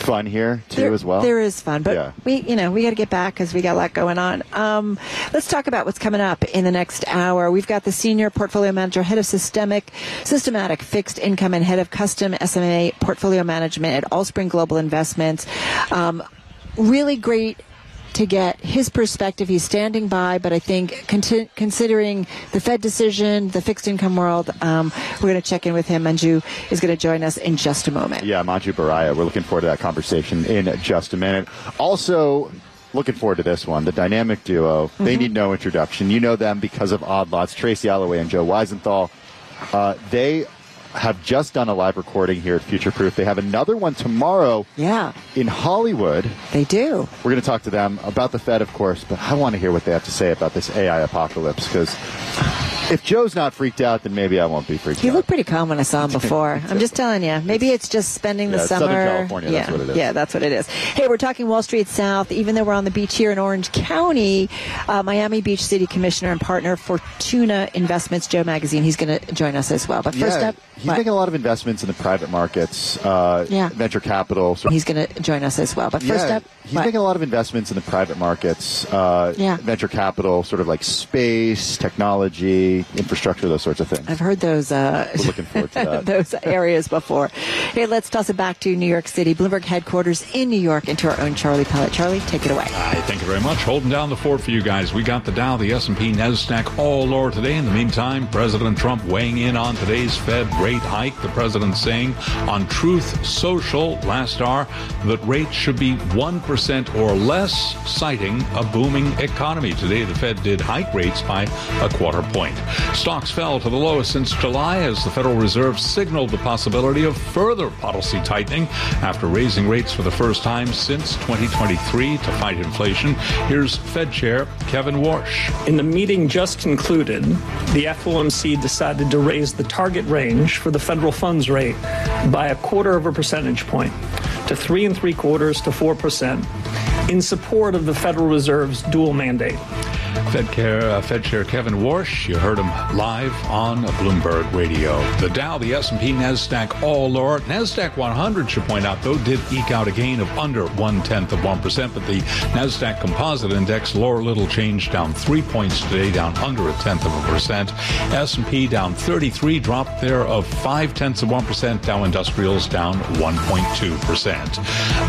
fun here too as well? There is fun, but yeah. we got to get back because we got a lot going on. Let's talk about what's coming up in the next hour. We've got the senior portfolio manager, head of systematic fixed income, and head of custom SMA portfolio management at Allspring Global Investments. Really great to get his perspective. He's standing by, but I think considering the Fed decision, the fixed income world, we're going to check in with him. Manju is going to join us in just a moment. Yeah, Manju Baraya. We're looking forward to that conversation in just a minute. Also, looking forward to this one, the dynamic duo. They need no introduction. You know them because of Odd Lots, Tracy Alloway and Joe Weisenthal. They have just done a live recording here at Future Proof. They have another one tomorrow in Hollywood. They do. We're going to talk to them about the Fed, of course, but I want to hear what they have to say about this AI apocalypse, because if Joe's not freaked out, then maybe I won't be freaked out. He looked pretty calm when I saw him before. I'm just telling you. Maybe it's just spending the summer. Southern California, that's what it is. Yeah, that's what it is. Hey, we're talking Wall Street South. Even though we're on the beach here in Orange County, Miami Beach City Commissioner and partner for Fortuna Investments, Joe Magazine, he's going to join us as well. But first up, he's making a lot of investments in the private markets, venture capital. He's going to join us as well. But first up, he's making a lot of investments in the private markets, venture capital, sort of like space, technology, infrastructure, those sorts of things. I've heard those. We're looking forward to that. Those areas before. Hey, let's toss it back to New York City, Bloomberg headquarters in New York, and to our own Charlie Pellet. Charlie, take it away. Thank you very much. Holding down the fort for you guys. We got the Dow, the S&P, NASDAQ all lower today. In the meantime, President Trump weighing in on today's Fed rate hike. The president saying on Truth Social last hour that rates should be 1% or less, citing a booming economy. Today, the Fed did hike rates by a quarter point. Stocks fell to the lowest since July as the Federal Reserve signaled the possibility of further policy tightening after raising rates for the first time since 2023 to fight inflation. Here's Fed Chair Kevin Warsh. In the meeting just concluded, the FOMC decided to raise the target range for the federal funds rate by 1/4 percentage point to 3 3/4 to 4% in support of the Federal Reserve's dual mandate. Fed Chair Kevin Warsh, you heard him live on Bloomberg Radio. The Dow, the S&P, NASDAQ all lower. NASDAQ 100, should point out, though, did eke out a gain of under 0.1%, but the NASDAQ Composite Index, lower little change, down 3 points today, down under 0.1%. S&P down 33, dropped there of 0.5%. Dow Industrials down 1.2%.